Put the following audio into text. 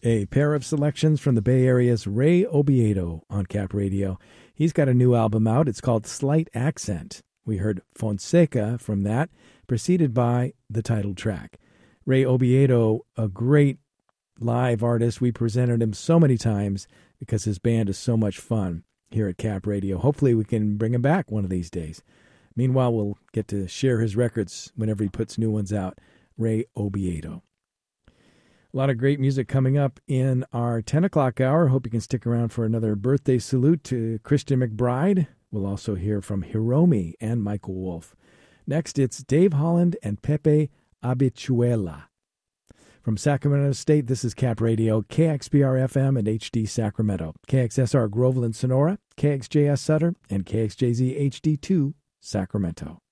A pair of selections from the Bay Area's Ray Obiedo on Cap Radio. He's got a new album out. It's called Slight Accent. We heard Fonseca from that, preceded by the title track. Ray Obiedo, a great live artist. We presented him so many times because his band is so much fun here at Cap Radio. Hopefully we can bring him back one of these days. Meanwhile, we'll get to share his records whenever he puts new ones out. Ray Obiedo. A lot of great music coming up in our 10 o'clock hour. Hope you can stick around for another birthday salute to Christian McBride. We'll also hear from Hiromi and Michael Wolff. Next, it's Dave Holland and Pepe Abituela. From Sacramento State, this is Cap Radio, KXBR-FM and HD Sacramento, KXSR Groveland, Sonora, KXJS Sutter, and KXJZ HD2 Sacramento.